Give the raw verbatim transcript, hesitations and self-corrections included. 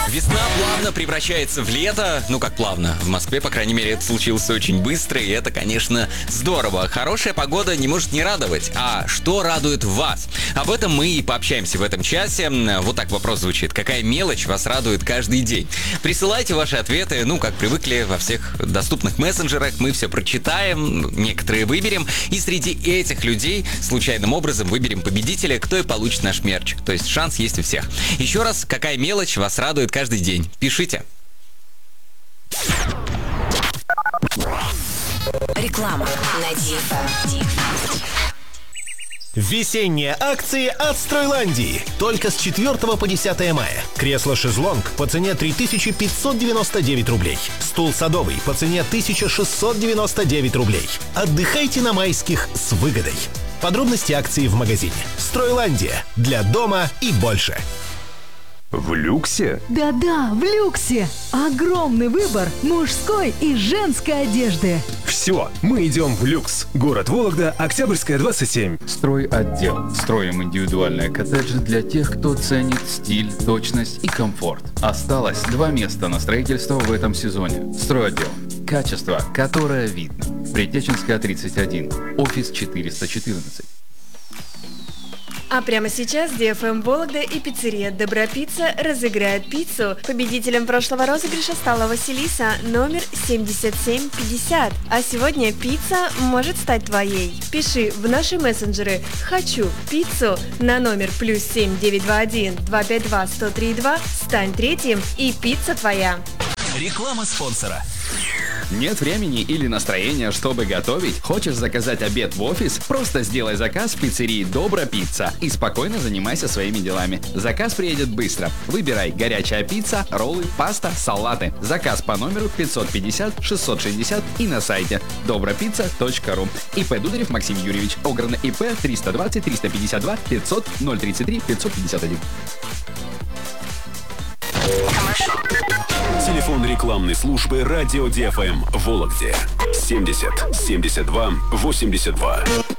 Весна плавно превращается в лето. Ну, как плавно. В Москве, по крайней мере, это случилось очень быстро, и это, конечно, здорово. Хорошая погода не может не радовать. А что радует вас? Об этом мы и пообщаемся в этом часе. Вот так вопрос звучит. Какая мелочь вас радует каждый день? Присылайте ваши ответы, ну, как привыкли, во всех доступных мессенджерах. Мы все прочитаем, некоторые выберем. И среди этих людей случайным образом выберем победителя, кто и получит наш мерч. То есть шанс есть у всех. Еще раз, какая мелочь вас радует каждый день? Пишите. Реклама на ди эф эм. Весенние акции от Стройландии. Только с четвёртого по десятое мая. Кресло-шезлонг по цене три тысячи пятьсот девяносто девять рублей. Стул садовый по цене тысяча шестьсот девяносто девять рублей. Отдыхайте на майских с выгодой. Подробности акции в магазине. Стройландия. Для дома и больше. В люксе? Да-да, в люксе. Огромный выбор мужской и женской одежды. Все, мы идем в люкс. Город Вологда, Октябрьская, двадцать семь. Стройотдел. Строим индивидуальные коттеджи для тех, кто ценит стиль, точность и комфорт. Осталось два места на строительство в этом сезоне. Стройотдел. Качество, которое видно. Притеченская, тридцать один. Офис четыреста четырнадцать. А прямо сейчас ди эф эм Вологда и пиццерия Добропицца разыграют пиццу. Победителем прошлого розыгрыша стала Василиса, номер семьдесят семь пятьдесят. А сегодня пицца может стать твоей. Пиши в наши мессенджеры «Хочу пиццу» на номер плюс семь девять два один два пять два сто три два, стань третьим, и пицца твоя. Реклама спонсора. Нет времени или настроения, чтобы готовить? Хочешь заказать обед в офис? Просто сделай заказ в пиццерии Добропицца и спокойно занимайся своими делами. Заказ приедет быстро. Выбирай горячая пицца, роллы, паста, салаты. Заказ по номеру пятьсот пятьдесят шестьсот шестьдесят и на сайте добропицца точка ру. ИП Дударев Максим Юрьевич. Ограно ИП триста двадцать триста пятьдесят два пятьсот ноль тридцать три пятьсот пятьдесят один. Телефон рекламной службы радио ди эф эм в Вологде семьдесят семьдесят два восемьдесят два.